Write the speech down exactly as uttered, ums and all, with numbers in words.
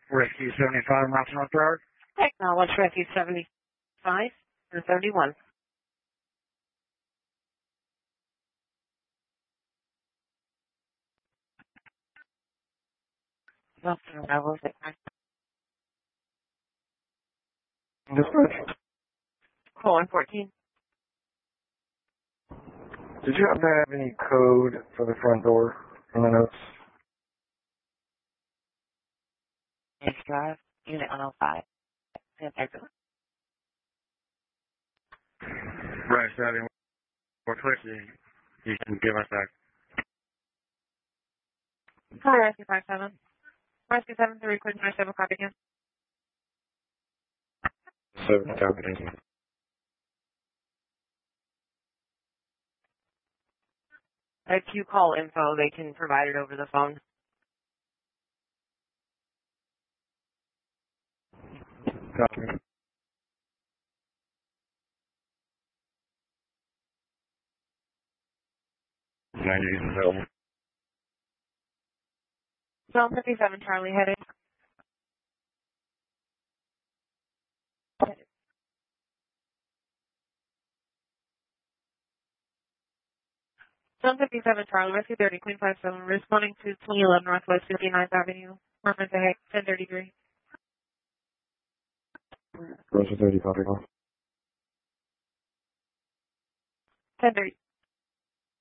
Rescue seventy-five, Mountain North Road. Acknowledge Rescue seventy-five and seventy-one. Nothing, I will say. Dispatch. Colon fourteen. Did you happen to have any code for the front door in the notes? H Drive, Unit one oh five. Excellent. Right, so having more clicks, you can give us that. Hi, Rescue five seven. Rescue seven three, Quinn five seven, copy again. Seven, copy, thank you. If you call info, they can provide it over the phone. Copy. ninety is available. Zone fifty-seven, Charlie, heading. Zone fifty-seven, Charlie, Rescue thirty, Queen five seven, responding to twenty eleven Northwest fifty-ninth Avenue, Mormon to ten thirty-three. Roger thirty, copy. ten thirty.